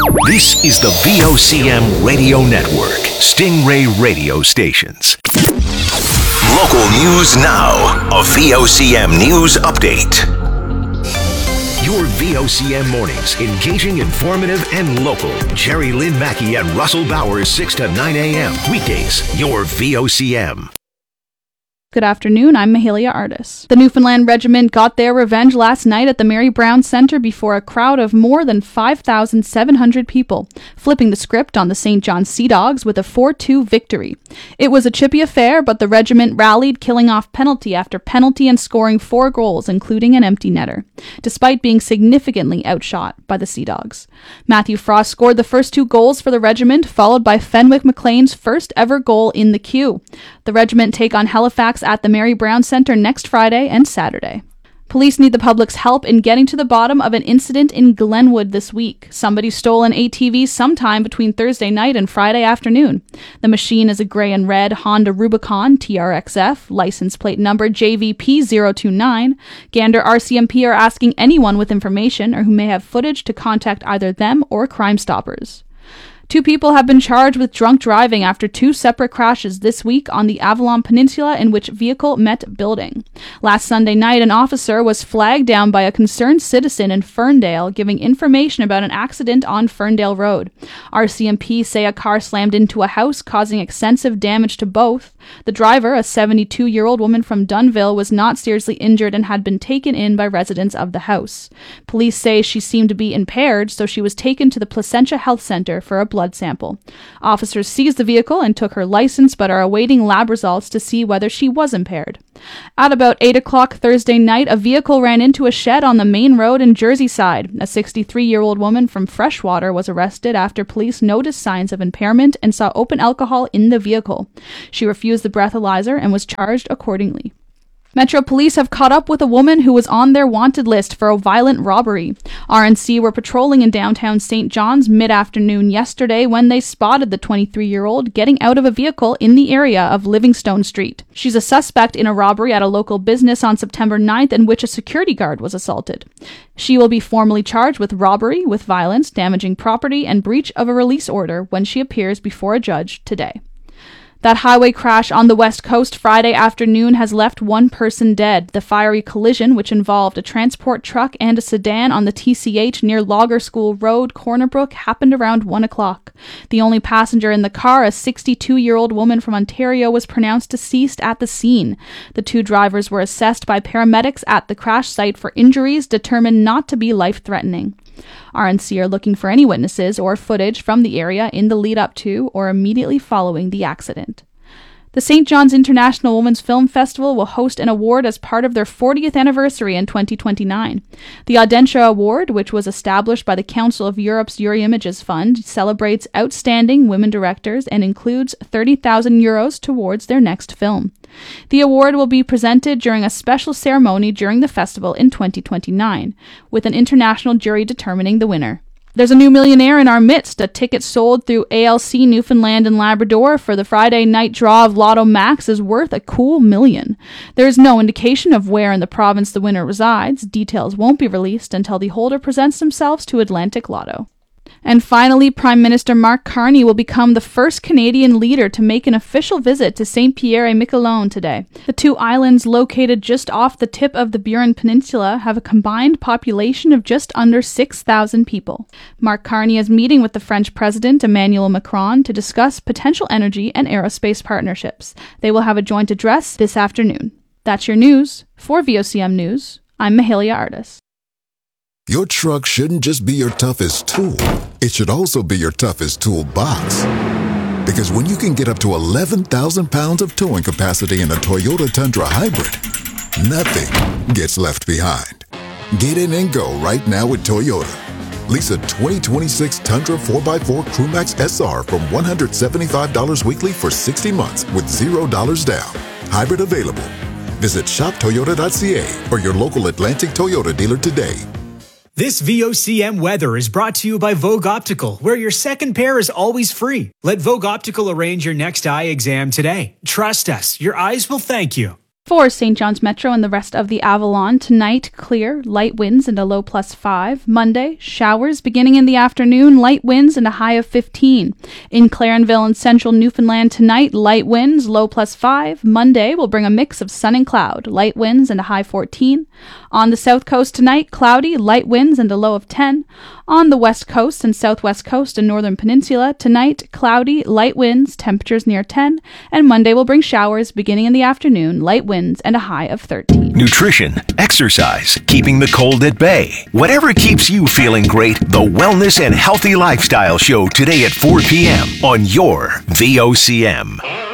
This is the VOCM Radio Network, Stingray Radio Stations. Local news now. A VOCM news update. Your VOCM mornings, engaging, informative, and local. Jerry Lynn Mackey and Russell Bowers, 6 to 9 a.m. Weekdays, your VOCM. Good afternoon, I'm Mahalia Artis. The Newfoundland Regiment got their revenge last night at the Mary Brown Centre before a crowd of more than 5,700 people, flipping the script on the St. John Sea Dogs with a 4-2 victory. It was a chippy affair, but the regiment rallied, killing off penalty after penalty and scoring 4 goals, including an empty netter, despite being significantly outshot by the Sea Dogs. Matthew Frost scored the first 2 goals for the regiment, followed by Fenwick McLean's first ever goal in the queue. The regiment take on Halifax at the Mary Brown Centre next Friday and Saturday. Police need the public's help in getting to the bottom of an incident in Glenwood this week. Somebody stole an ATV sometime between Thursday night and Friday afternoon. The machine is a gray and red Honda Rubicon TRXF, license plate number JVP029. Gander RCMP are asking anyone with information or who may have footage to contact either them or Crime Stoppers. 2 people have been charged with drunk driving after 2 separate crashes this week on the Avalon Peninsula in which vehicle met building. Last Sunday night, an officer was flagged down by a concerned citizen in Ferndale giving information about an accident on Ferndale Road. RCMP say a car slammed into a house, causing extensive damage to both. The driver, a 72-year-old woman from Dunnville, was not seriously injured and had been taken in by residents of the house. Police say she seemed to be impaired, so she was taken to the Placentia Health Center for a blood sample. Officers seized the vehicle and took her license, but are awaiting lab results to see whether she was impaired. At about 8 o'clock Thursday night, a vehicle ran into a shed on the main road in Jerseyside. A 63-year-old woman from Freshwater was arrested after police noticed signs of impairment and saw open alcohol in the vehicle. She refused the breathalyzer and was charged accordingly. Metro Police have caught up with a woman who was on their wanted list for a violent robbery. RNC were patrolling in downtown St. John's mid-afternoon yesterday when they spotted the 23-year-old getting out of a vehicle in the area of Livingstone Street. She's a suspect in a robbery at a local business on September 9th in which a security guard was assaulted. She will be formally charged with robbery with violence, damaging property, and breach of a release order when she appears before a judge today. That highway crash on the West Coast Friday afternoon has left 1 person dead. The fiery collision, which involved a transport truck and a sedan on the TCH near Logger School Road, Corner Brook, happened around 1 o'clock. The only passenger in the car, a 62-year-old woman from Ontario, was pronounced deceased at the scene. The 2 drivers were assessed by paramedics at the crash site for injuries determined not to be life-threatening. RNC are looking for any witnesses or footage from the area in the lead up to or immediately following the accident. The St. John's International Women's Film Festival will host an award as part of their 40th anniversary in 2029. The Audentia Award, which was established by the Council of Europe's Eurimages Fund, celebrates outstanding women directors and includes €30,000 towards their next film. The award will be presented during a special ceremony during the festival in 2029, with an international jury determining the winner. There's a new millionaire in our midst. A ticket sold through ALC Newfoundland and Labrador for the Friday night draw of Lotto Max is worth a cool $1 million. There is no indication of where in the province the winner resides. Details won't be released until the holder presents themselves to Atlantic Lotto. And finally, Prime Minister Mark Carney will become the first Canadian leader to make an official visit to Saint-Pierre-et-Miquelon today. The 2 islands located just off the tip of the Burin Peninsula have a combined population of just under 6,000 people. Mark Carney is meeting with the French President Emmanuel Macron to discuss potential energy and aerospace partnerships. They will have a joint address this afternoon. That's your news. For VOCM News, I'm Mahalia Artis. Your truck shouldn't just be your toughest tool. It should also be your toughest toolbox. Because when you can get up to 11,000 pounds of towing capacity in a Toyota Tundra Hybrid, nothing gets left behind. Get in and go right now with Toyota. Lease a 2026 Tundra 4x4 Crewmax SR from $175 weekly for 60 months with $0 down. Hybrid available. Visit shoptoyota.ca or your local Atlantic Toyota dealer today. This VOCM weather is brought to you by Vogue Optical, where your second pair is always free. Let Vogue Optical arrange your next eye exam today. Trust us, your eyes will thank you. For St. John's Metro and the rest of the Avalon, tonight, clear, light winds and a low +5. Monday, showers beginning in the afternoon, light winds and a high of 15. In Clarenville and central Newfoundland tonight, light winds, low +5. Monday will bring a mix of sun and cloud, light winds and a high 14. On the south coast tonight, cloudy, light winds and a low of 10. On the west coast and southwest coast and northern peninsula, tonight, cloudy, light winds, temperatures near 10. And Monday will bring showers beginning in the afternoon, light winds and a high of 13. Nutrition, exercise, keeping the cold at bay. Whatever keeps you feeling great, the Wellness and Healthy Lifestyle Show today at 4 p.m. on your VOCM.